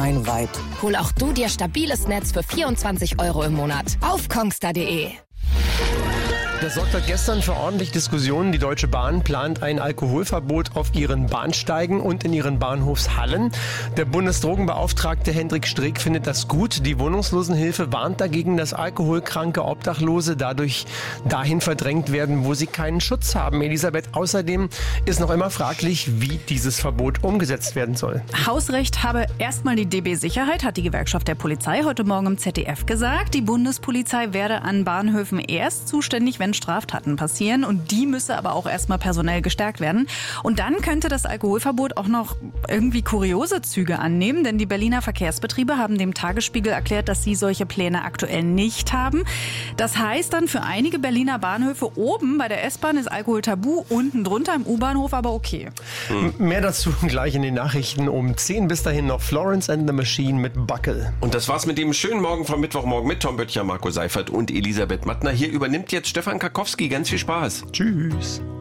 mein Vibe. Hol auch du dir stabiles Netz für 24 € im Monat auf kongstar.de. Das sorgt seit gestern für ordentlich Diskussionen. Die Deutsche Bahn plant ein Alkoholverbot auf ihren Bahnsteigen und in ihren Bahnhofshallen. Der Bundesdrogenbeauftragte Hendrik Streeck findet das gut. Die Wohnungslosenhilfe warnt dagegen, dass alkoholkranke Obdachlose dadurch dahin verdrängt werden, wo sie keinen Schutz haben. Elisabeth, außerdem ist noch immer fraglich, wie dieses Verbot umgesetzt werden soll. Hausrecht habe erstmal die DB Sicherheit, hat die Gewerkschaft der Polizei heute Morgen im ZDF gesagt. Die Bundespolizei werde an Bahnhöfen erst zuständig, wenn Straftaten passieren, und die müsse aber auch erstmal personell gestärkt werden. Und dann könnte das Alkoholverbot auch noch irgendwie kuriose Züge annehmen, denn die Berliner Verkehrsbetriebe haben dem Tagesspiegel erklärt, dass sie solche Pläne aktuell nicht haben. Das heißt dann für einige Berliner Bahnhöfe, oben bei der S-Bahn ist Alkohol tabu, unten drunter im U-Bahnhof aber okay. Mehr dazu gleich in den Nachrichten um 10. Bis dahin noch Florence and the Machine mit Buckle. Und das war's mit dem schönen Morgen vom Mittwochmorgen mit Tom Böttcher, Marco Seifert und Elisabeth Mattner. Hier übernimmt jetzt Stefan Karkowski. Ganz viel Spaß. Tschüss.